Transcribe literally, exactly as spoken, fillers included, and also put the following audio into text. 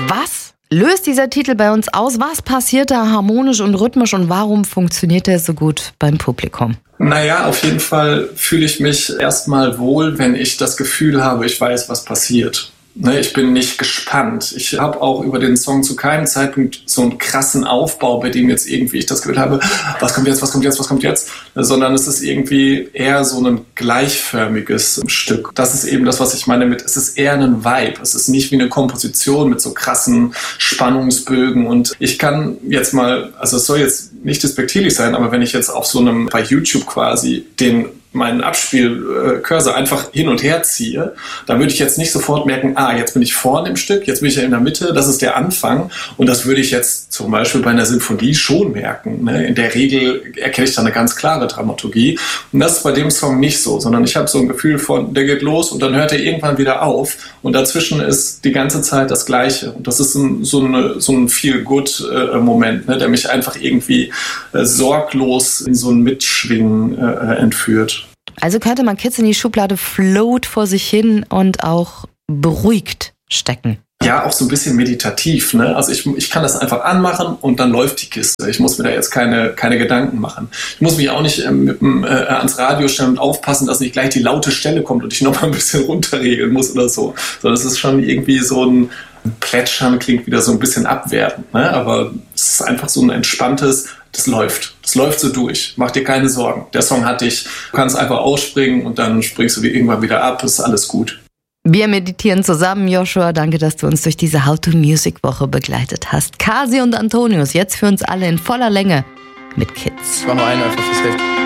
Was löst dieser Titel bei uns aus? Was passiert da harmonisch und rhythmisch und warum funktioniert er so gut beim Publikum? Naja, auf jeden Fall fühle ich mich erstmal wohl, wenn ich das Gefühl habe, ich weiß, was passiert. Ich bin nicht gespannt. Ich habe auch über den Song zu keinem Zeitpunkt so einen krassen Aufbau, bei dem jetzt irgendwie ich das Gefühl habe, was kommt jetzt, was kommt jetzt, was kommt jetzt, sondern es ist irgendwie eher so ein gleichförmiges Stück. Das ist eben das, was ich meine mit, es ist eher ein Vibe. Es ist nicht wie eine Komposition mit so krassen Spannungsbögen und ich kann jetzt mal, also es soll jetzt nicht despektierlich sein, aber wenn ich jetzt auf so einem, bei YouTube quasi den meinen Abspielcursor einfach hin und her ziehe, dann würde ich jetzt nicht sofort merken, ah, jetzt bin ich vorne im Stück, jetzt bin ich ja in der Mitte, das ist der Anfang und das würde ich jetzt zum Beispiel bei einer Sinfonie schon merken. Ne? In der Regel erkenne ich da eine ganz klare Dramaturgie und das ist bei dem Song nicht so, sondern ich habe so ein Gefühl von, der geht los und dann hört er irgendwann wieder auf und dazwischen ist die ganze Zeit das Gleiche und das ist ein, so, eine, so ein Feel-Good-Moment, ne? Der mich einfach irgendwie äh, sorglos in so ein Mitschwingen äh, entführt. Also könnte man Kids in die Schublade float vor sich hin und auch beruhigt stecken. Ja, auch so ein bisschen meditativ. Ne? Also ich, ich kann das einfach anmachen und dann läuft die Kiste. Ich muss mir da jetzt keine, keine Gedanken machen. Ich muss mich auch nicht ähm, mit dem, äh, ans Radio stellen und aufpassen, dass nicht gleich die laute Stelle kommt und ich noch mal ein bisschen runterregeln muss oder so. Sondern es ist schon irgendwie so ein Plätschern, klingt wieder so ein bisschen abwertend. Ne? Aber es ist einfach so ein entspanntes, das läuft. Das läuft so durch. Mach dir keine Sorgen. Der Song hat dich. Du kannst einfach ausspringen und dann springst du irgendwann wieder ab. Ist alles gut. Wir meditieren zusammen, Joshua. Danke, dass du uns durch diese How-to-Music-Woche begleitet hast. Kasi und Antonius, jetzt für uns alle in voller Länge mit Kids. Ich mach noch einen einfach fürs Heft.